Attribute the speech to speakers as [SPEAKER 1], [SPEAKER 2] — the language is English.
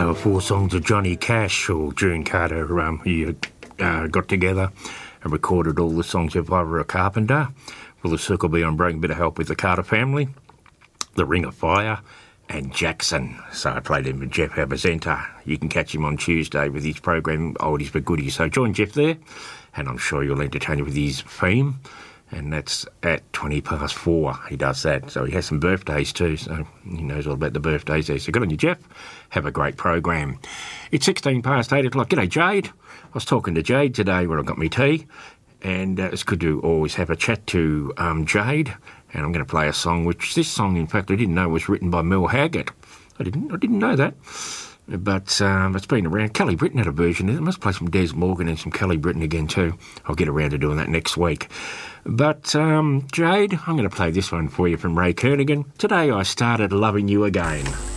[SPEAKER 1] They were four songs of Johnny Cash or June Carter who got together and recorded all the songs of Ivor Carpenter. Will the Circle Be on Break? A bit of help with the Carter Family, The Ring of Fire, and Jackson. So I played him with Jeff Habazenta. You can catch him on Tuesday with his program, Oldies But Goodies. So join Jeff there, and I'm sure you'll entertain you with his theme. And that's at 4:20. He does that. So he has some birthdays too, so he knows all about the birthdays there. So good on you, Jeff. Have a great program. It's 8:16. G'day, Jade. I was talking to Jade today when I got me tea, and it's good to always have a chat to Jade. And I'm going to play a song, which this song, in fact, I didn't know was written by Mel Haggard. I didn't know that. But it's been around. Kelly Britton had a version of it. I must play some Des Morgan and some Kelly Britton again too. I'll get around to doing that next week. But Jade, I'm going to play this one for you from Ray Kernigan. Today I started loving you again.